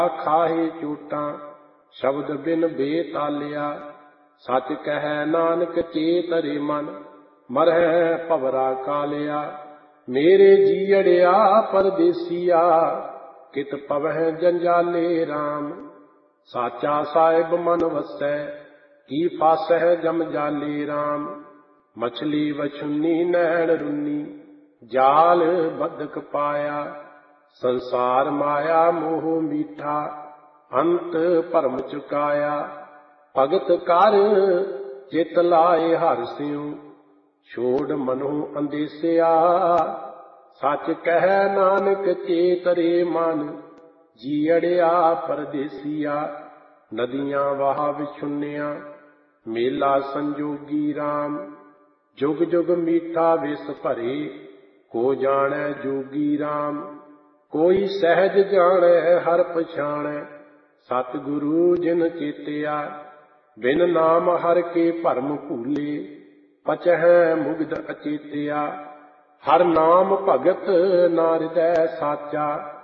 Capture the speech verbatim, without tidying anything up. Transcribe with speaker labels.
Speaker 1: ਖਾਹੇ ਚੋਟਾਂ ਸ਼ਬਦ ਬਿਨ ਬੇਤਾਲਿਆ। ਸੱਚ ਕਹਿ ਨਾਨਕ ਚੇਤ ਰੇ ਮਨ ਮਰਹਿ ਭਵਰਾ ਕਾਲਿਆ। ਮੇਰੇ ਜੀਅੜਿਆ ਪਰਦੇਸੀਆ ਕਿਤ ਪਵਹਿ ਜੰਜਾਲੇ ਰਾਮ। ਸਾਚਾ ਸਾਹਿਬ ਮਨ ਵਸੈ ਕੀ ਫਾਸਹਿ ਜਮ ਜਾਲੇ ਰਾਮ। ਮਛਲੀ ਵਛੁੰਨੀ ਨੈਣ ਰੁੰਨੀ ਜਾਲ ਬਦਕ ਪਾਇਆ। ਸੰਸਾਰ ਮਾਇਆ ਮੋਹ ਮੀਠਾ ਅੰਤ ਭਰਮ ਚੁਕਾਇਆ। ਭਗਤ ਕਰ ਚਿਤ ਲਾਏ ਹਰਿ ਸਿਉ ਛੋੜ ਮਨੋ ਅੰਦੇਸਿਆ। ਸੱਚ ਕਹਿ ਨਾਨਕ ਚੇਤ ਰੇ ਮਨ ਜੀਅੜਿਆ ਪਰਦੇਸੀਆ। ਨਦੀਆਂ ਵਾਹ ਵਿਛੁੰਨਿਆ ਮੇਲਾ ਸੰਜੋਗੀ ਰਾਮ। ਜੁਗ ਜੁਗ ਮੀਠਾ ਵਿਸ ਭਰੇ ਕੋ ਜਾਣੈ ਜੋਗੀ ਰਾਮ। ਕੋਈ ਸਹਿਜ ਜਾਣੈ ਹਰ ਪਛਾਣੈ ਸਤਿਗੁਰੂ ਜਿਨ ਚੇਤਿਆ। ਬਿਨ ਨਾਮ ਹਰਿ ਕੇ ਭਰਮ ਭੂਲੇ ਪਚਹਿ ਮੁਗਧ ਅਚੇਤਿਆ। ਹਰ ਨਾਮ ਭਗਤ ਨਾ ਹਿਰਦੈ ਸਾਚਾ